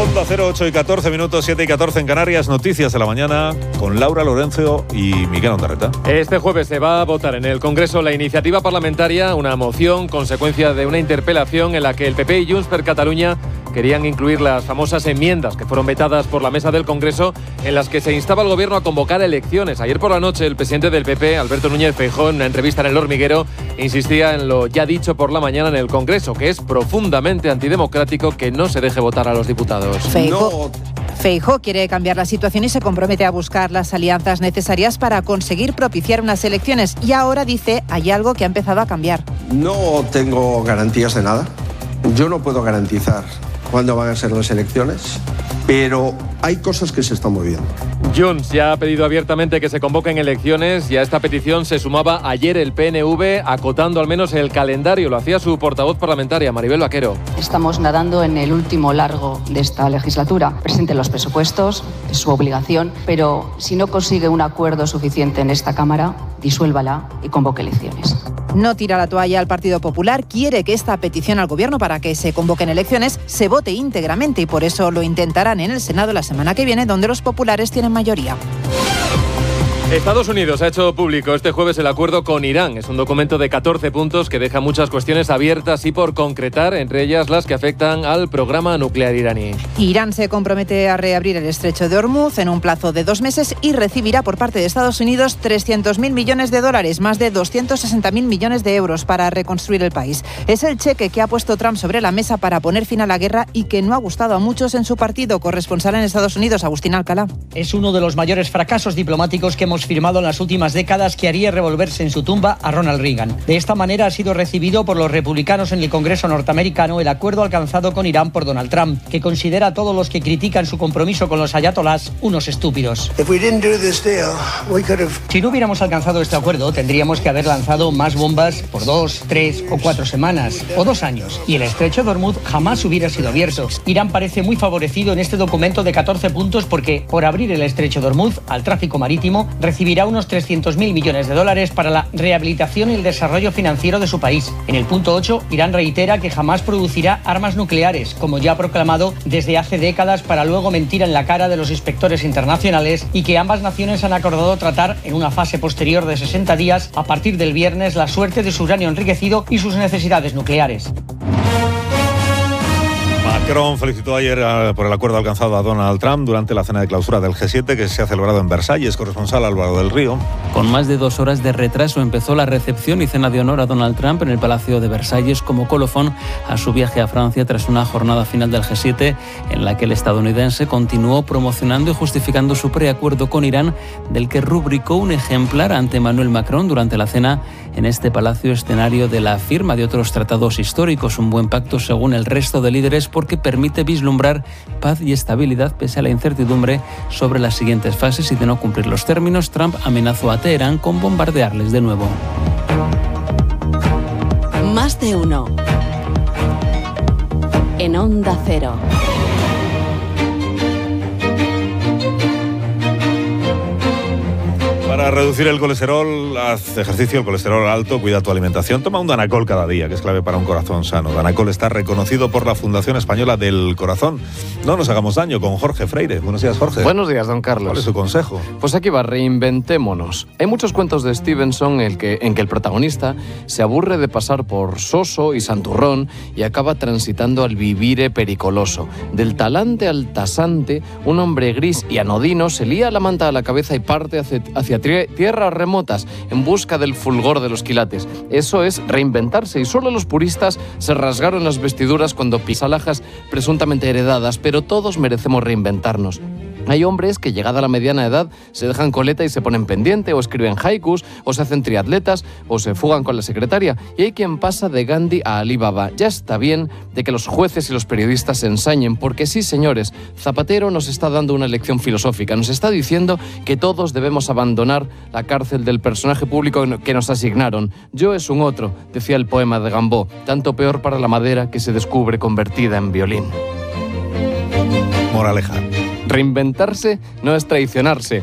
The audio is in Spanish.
Onda 08 y 14 minutos, 7 y 14 en Canarias. Noticias de la mañana con Laura Lorenzo y Miguel Ondarreta. Este jueves se va a votar en el Congreso la iniciativa parlamentaria, una moción consecuencia de una interpelación en la que el PP y Junts per Catalunya querían incluir las famosas enmiendas que fueron vetadas por la mesa del Congreso, en las que se instaba al gobierno a convocar elecciones. Ayer por la noche el presidente del PP, Alberto Núñez Feijóo, en una entrevista en El Hormiguero, insistía en lo ya dicho por la mañana en el Congreso, que es profundamente antidemocrático que no se deje votar a los diputados. Feijóo quiere cambiar la situación y se compromete a buscar las alianzas necesarias para conseguir propiciar unas elecciones. Y ahora dice, hay algo que ha empezado a cambiar. No tengo garantías de nada. Yo no puedo garantizar cuándo van a ser las elecciones, pero hay cosas que se están moviendo. Junts ya ha pedido abiertamente que se convoquen elecciones y a esta petición se sumaba ayer el PNV, acotando al menos el calendario. Lo hacía su portavoz parlamentaria, Maribel Vaquero. Estamos nadando en el último largo de esta legislatura. Presente los presupuestos, es su obligación, pero si no consigue un acuerdo suficiente en esta Cámara, disuélvala y convoque elecciones. No tira la toalla al Partido Popular, quiere que esta petición al Gobierno para que se convoquen elecciones se vote íntegramente y por eso lo intentarán en el Senado la semana que viene, donde los populares tienen mayoría. Estados Unidos ha hecho público este jueves el acuerdo con Irán. Es un documento de 14 puntos que deja muchas cuestiones abiertas y por concretar, entre ellas las que afectan al programa nuclear iraní. Irán se compromete a reabrir el estrecho de Hormuz en un plazo de 2 meses y recibirá por parte de Estados Unidos 300.000 millones de dólares, más de 260.000 millones de euros para reconstruir el país. Es el cheque que ha puesto Trump sobre la mesa para poner fin a la guerra y que no ha gustado a muchos en su partido. Corresponsal en Estados Unidos, Agustín Alcalá. Es uno de los mayores fracasos diplomáticos que hemos firmado en las últimas décadas, que haría revolverse en su tumba a Ronald Reagan. De esta manera ha sido recibido por los republicanos en el Congreso norteamericano el acuerdo alcanzado con Irán por Donald Trump, que considera a todos los que critican su compromiso con los ayatolás unos estúpidos. Si no hubiéramos alcanzado este acuerdo, tendríamos que haber lanzado más bombas por 2, 3 o 4 semanas o 2 años, y el estrecho de Hormuz jamás hubiera sido abierto. Irán parece muy favorecido en este documento de 14 puntos porque, por abrir el estrecho de Hormuz al tráfico marítimo, recibirá unos 300.000 millones de dólares para la rehabilitación y el desarrollo financiero de su país. En el punto 8, Irán reitera que jamás producirá armas nucleares, como ya ha proclamado desde hace décadas, para luego mentir en la cara de los inspectores internacionales, y que ambas naciones han acordado tratar en una fase posterior de 60 días, a partir del viernes, la suerte de su uranio enriquecido y sus necesidades nucleares. Macron felicitó ayer por el acuerdo alcanzado a Donald Trump durante la cena de clausura del G7 que se ha celebrado en Versalles. Corresponsal Álvaro del Río. Con más de 2 horas de retraso empezó la recepción y cena de honor a Donald Trump en el Palacio de Versalles como colofón a su viaje a Francia tras una jornada final del G7 en la que el estadounidense continuó promocionando y justificando su preacuerdo con Irán, del que rubricó un ejemplar ante Emmanuel Macron durante la cena en este palacio, escenario de la firma de otros tratados históricos. Un buen pacto según el resto de líderes porque permite vislumbrar paz y estabilidad pese a la incertidumbre sobre las siguientes fases, y de no cumplir los términos, Trump amenazó a Teherán con bombardearles de nuevo. Más de uno. En Onda Cero. Para reducir el colesterol, haz ejercicio, el colesterol alto, cuida tu alimentación. Toma un Danacol cada día, que es clave para un corazón sano. Danacol está reconocido por la Fundación Española del Corazón. No nos hagamos daño, con Jorge Freire. Buenos días, Jorge. Buenos días, don Carlos. ¿Cuál es su consejo? Pues aquí va, reinventémonos. Hay muchos cuentos de Stevenson en que el protagonista se aburre de pasar por soso y santurrón y acaba transitando al vivire pericoloso. Del talante al tasante, un hombre gris y anodino se lía la manta a la cabeza y parte hacia tierras remotas en busca del fulgor de los quilates. Eso es reinventarse, y solo los puristas se rasgaron las vestiduras cuando alhajas presuntamente heredadas, pero todos merecemos reinventarnos. Hay hombres que, llegada a la mediana edad, se dejan coleta y se ponen pendiente, o escriben haikus, o se hacen triatletas, o se fugan con la secretaria. Y hay quien pasa de Gandhi a Ali Baba. Ya está bien de que los jueces y los periodistas se ensañen, porque sí, señores, Zapatero nos está dando una lección filosófica. Nos está diciendo que todos debemos abandonar la cárcel del personaje público que nos asignaron. Yo es un otro, decía el poema de Gambó. Tanto peor para la madera que se descubre convertida en violín. Moraleja. Reinventarse no es traicionarse.